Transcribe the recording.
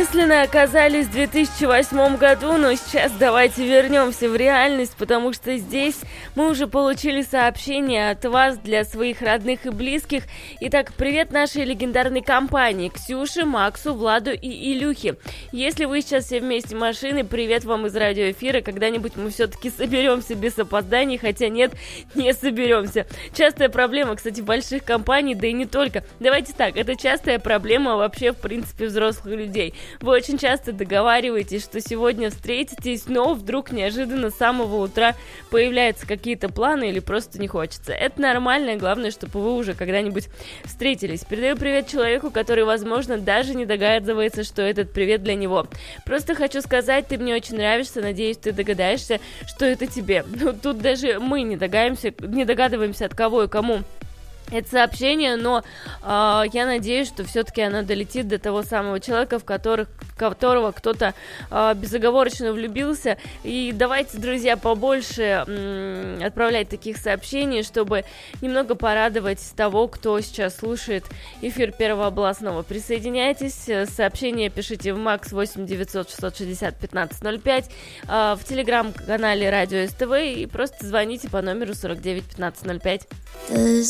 мысленно оказались в 2008 году, но сейчас давайте вернемся в реальность, потому что здесь мы уже получили сообщение от вас для своих родных и близких. Итак, привет нашей легендарной компании: Ксюше, Максу, Владу и Илюхе. Если вы сейчас все вместе в машине, привет вам из радиоэфира. Когда-нибудь мы все-таки соберемся без опозданий, хотя нет, не соберемся. Частая проблема, кстати, больших компаний, да и не только. Давайте так, это частая проблема вообще, в принципе, взрослых людей. Вы очень часто договариваетесь, что сегодня встретитесь, но вдруг неожиданно с самого утра появляются какие-то планы или просто не хочется. Это нормально, главное, чтобы вы уже когда-нибудь встретились. Передаю привет человеку, который, возможно, даже не догадывается, что этот привет для него. Просто хочу сказать, ты мне очень нравишься, надеюсь, ты догадаешься, что это тебе. Ну, тут даже мы не догадываемся, от кого и кому это сообщение, но я надеюсь, что все-таки оно долетит до того самого человека, в которого кто-то безоговорочно влюбился. И давайте, друзья, побольше отправлять таких сообщений, чтобы немного порадовать того, кто сейчас слушает эфир Первого областного. Присоединяйтесь, сообщения пишите в МАКС 8 900 660 15 05, в телеграм-канале Радио СТВ, и просто звоните по номеру 49 15 05.